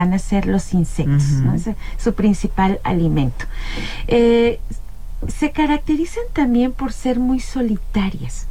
van a ser los insectos, ¿no? Es su principal alimento. Se caracterizan también por ser muy solitarias.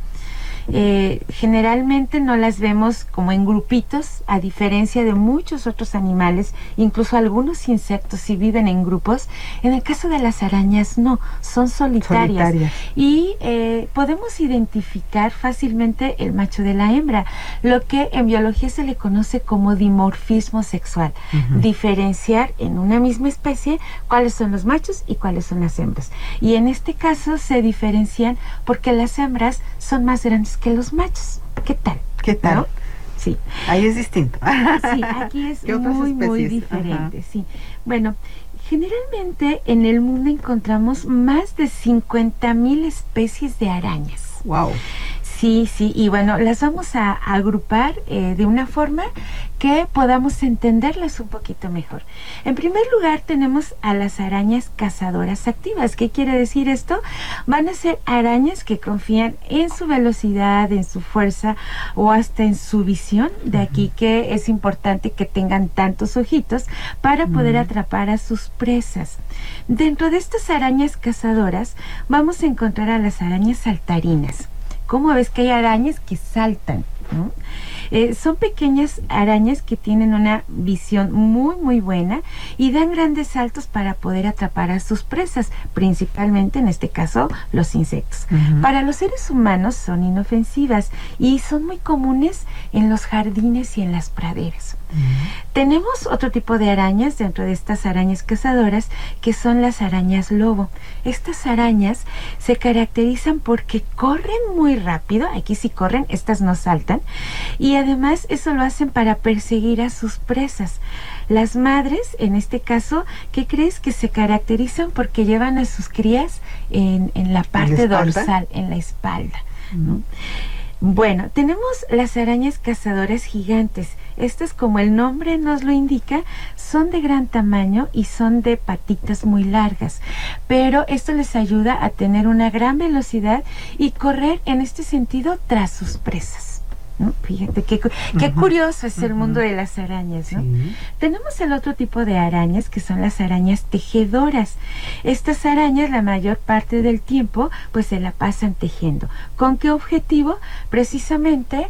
Generalmente no las vemos como en grupitos, a diferencia de muchos otros animales, incluso algunos insectos sí viven en grupos. En el caso de las arañas no, son solitarias. Y podemos identificar fácilmente el macho de la hembra, lo que en biología se le conoce como dimorfismo sexual. Diferenciar en una misma especie cuáles son los machos y cuáles son las hembras. Y en este caso se diferencian porque las hembras son más grandes que los machos. ¿Qué tal? ¿Qué tal? ¿No? Sí. Ahí es distinto. Sí, aquí es muy diferente. Sí. Bueno, generalmente en el mundo encontramos más de 50,000 especies de arañas. Wow. Sí, y bueno, las vamos a agrupar de una forma que podamos entenderlas un poquito mejor. En primer lugar tenemos a las arañas cazadoras activas. ¿Qué quiere decir esto? Van a ser arañas que confían en su velocidad, en su fuerza o hasta en su visión. De aquí que es importante que tengan tantos ojitos para poder atrapar a sus presas. Dentro de estas arañas cazadoras vamos a encontrar a las arañas saltarinas. ¿Cómo ves que hay arañas que saltan? ¿No? Son pequeñas arañas que tienen una visión muy buena y dan grandes saltos para poder atrapar a sus presas, principalmente en este caso los insectos. Para los seres humanos son inofensivas y son muy comunes en los jardines y en las praderas. Tenemos otro tipo de arañas dentro de estas arañas cazadoras, que son las arañas lobo. Estas arañas se caracterizan porque corren muy rápido. Aquí sí corren, estas no saltan, y además eso lo hacen para perseguir a sus presas. Las madres, en este caso, ¿qué crees? Que se caracterizan porque llevan a sus crías en la parte dorsal, en la espalda, ¿no? Bueno, tenemos las arañas cazadoras gigantes. Estas, como el nombre nos lo indica, son de gran tamaño y son de patitas muy largas, pero esto les ayuda a tener una gran velocidad y correr en este sentido tras sus presas, ¿no? Fíjate qué curioso es el mundo de las arañas, ¿no? Sí. Tenemos el otro tipo de arañas, que son las arañas tejedoras. Estas arañas la mayor parte del tiempo pues se la pasan tejiendo. ¿Con qué objetivo? Precisamente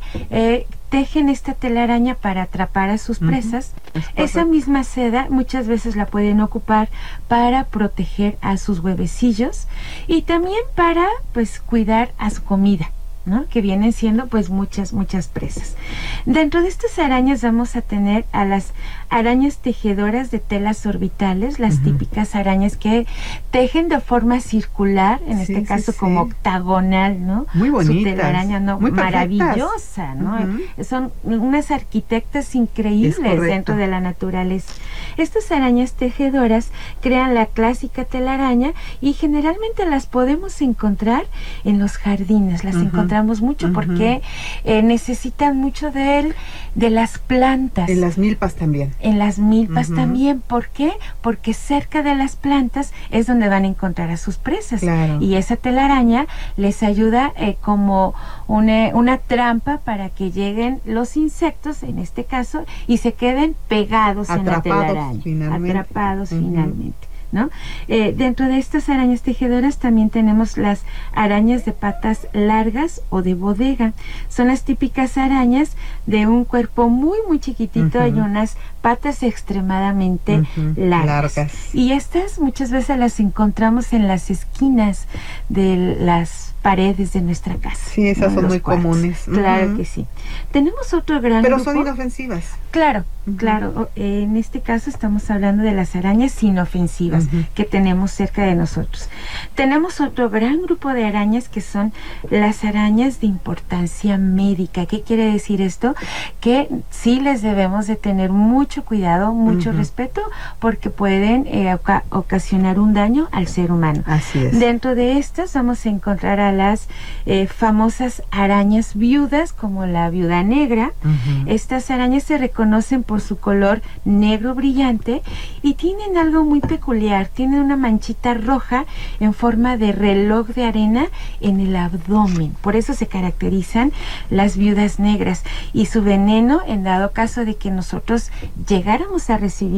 tejen esta telaraña para atrapar a sus presas. Esa misma seda muchas veces la pueden ocupar para proteger a sus huevecillos y también para pues cuidar a su comida, ¿no? Que vienen siendo pues muchas presas. Dentro de estas arañas vamos a tener a las arañas tejedoras de telas orbitales, las típicas arañas que tejen de forma circular, en este caso como octagonal, ¿no? Muy bonitas. Su telaraña, ¿no? Muy maravillosa, ¿no? Son unas arquitectas increíbles dentro de la naturaleza. Estas arañas tejedoras crean la clásica telaraña y generalmente las podemos encontrar en los jardines, las encontramos mucho porque necesitan mucho de las plantas. En las milpas también. En las milpas también. ¿Por qué? Porque cerca de las plantas es donde van a encontrar a sus presas. Claro. Y esa telaraña les ayuda como una trampa para que lleguen los insectos, en este caso, y se queden pegados en la telaraña. Atrapados finalmente, ¿no? Dentro de estas arañas tejedoras también tenemos las arañas de patas largas o de bodega. Son las típicas arañas de un cuerpo muy chiquitito y unas patas extremadamente largas. Y estas muchas veces las encontramos en las esquinas de las paredes de nuestra casa. Sí, esas son muy comunes. Claro que sí. Tenemos otro gran Pero grupo. son inofensivas. Claro. En este caso estamos hablando de las arañas inofensivas que tenemos cerca de nosotros. Tenemos otro gran grupo de arañas que son las arañas de importancia médica. ¿Qué quiere decir esto? Que sí les debemos de tener mucho cuidado, mucho respeto, porque pueden ocasionar un daño al ser humano. Así es. Dentro de estas vamos a encontrar a las famosas arañas viudas, como la viuda negra. Estas arañas se reconocen por su color negro brillante y tienen algo muy peculiar peculiar. Tienen una manchita roja en forma de reloj de arena en el abdomen. Por eso se caracterizan las viudas negras. Y su veneno, en dado caso de que nosotros llegáramos a recibir